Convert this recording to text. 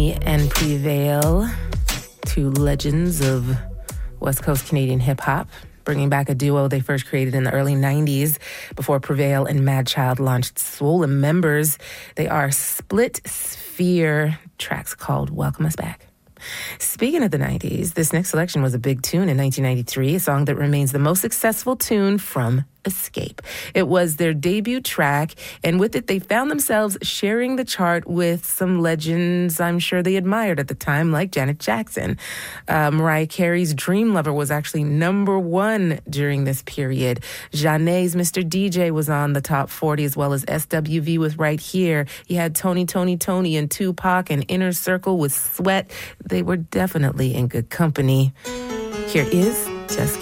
Tony and Prevail, two legends of West Coast Canadian hip-hop, bringing back a duo they first created in the early 90s before Prevail and Madchild launched Swollen Members. They are Split Sphere, tracks called Welcome Us Back. Speaking of the 90s, this next selection was a big tune in 1993, a song that remains the most successful tune from Escape. It was their debut track, and with it, they found themselves sharing the chart with some legends I'm sure they admired at the time, like Janet Jackson. Mariah Carey's Dream Lover was actually number one during this period. Zhané's Mr. DJ was on the top 40, as well as SWV with Right Here. You had Tony and Tupac and Inner Circle with Sweat. They were definitely in good company. Here is Just